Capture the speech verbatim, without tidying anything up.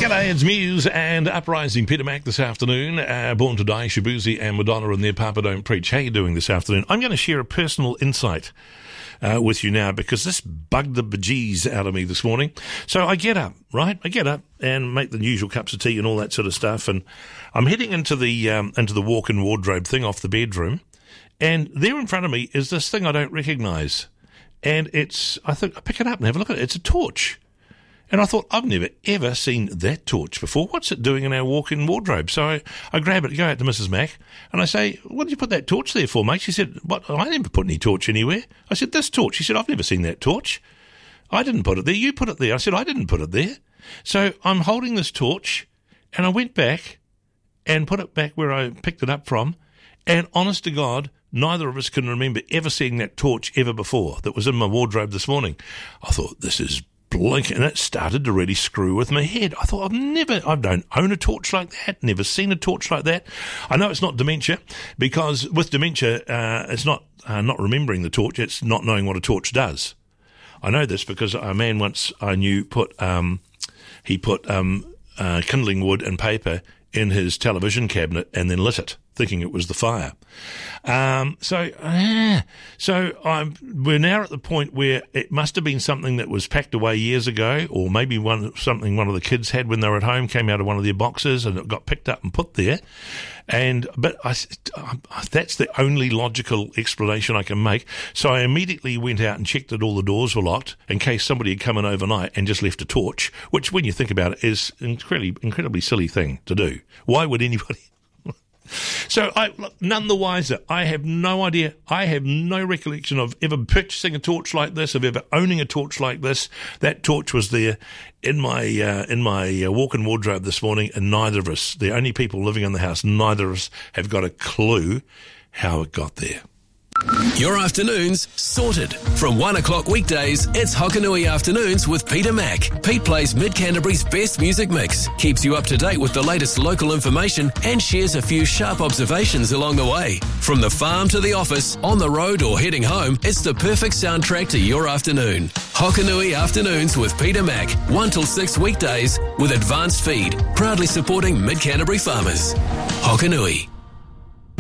G'day, it's Muse and Uprising. Peter Mac this afternoon. Uh, Born to Die, Shabuzi and Madonna and their Papa Don't Preach. How are you doing this afternoon? I'm going to share a personal insight uh, with you now because this bugged the bejeez out of me this morning. So I get up, right? I get up and make the usual cups of tea and all that sort of stuff. And I'm heading into the um, into the walk-in wardrobe thing off the bedroom. And there in front of me is this thing I don't recognise. And it's, I think, I pick it up and have a look at it. It's a torch. And I thought, I've never, ever seen that torch before. What's it doing in our walk-in wardrobe? So I, I grab it, go out to Missus Mac, and I say, what did you put that torch there for, mate? She said, what? I never put any torch anywhere. I said, this torch. She said, I've never seen that torch. I didn't put it there. You put it there. I said, I didn't put it there. So I'm holding this torch, and I went back and put it back where I picked it up from, and honest to God, neither of us can remember ever seeing that torch ever before that was in my wardrobe this morning. I thought, this is blink, and it started to really screw with my head. I thought, I've never, I don't own a torch like that, never seen a torch like that. I know it's not dementia, because with dementia, uh, it's not uh, not remembering the torch, it's not knowing what a torch does. I know this because a man once I knew put, um, he put um, uh, kindling wood and paper in his television cabinet and then lit it, thinking it was the fire. Um, so, uh, so I'm, we're now at the point where it must have been something that was packed away years ago, or maybe one, something one of the kids had when they were at home, came out of one of their boxes and it got picked up and put there. And, but I, that's the only logical explanation I can make. So I immediately went out and checked that all the doors were locked in case somebody had come in overnight and just left a torch, which when you think about it is an incredibly, incredibly silly thing to do. Why would anybody? So, I, look, none the wiser. I have no idea. I have no recollection of ever purchasing a torch like this, of ever owning a torch like this. That torch was there in my uh, in my uh, walk-in wardrobe this morning, and neither of us, the only people living in the house, neither of us have got a clue how it got there. Your afternoons sorted. From one o'clock weekdays, it's Hokanui Afternoons with Peter Mac. Pete plays Mid-Canterbury's best music mix, keeps you up to date with the latest local information, and shares a few sharp observations along the way. From the farm to the office, on the road or heading home, it's the perfect soundtrack to your afternoon. Hokanui Afternoons with Peter Mac. one till six weekdays with advanced feed, proudly supporting Mid-Canterbury farmers. Hokanui.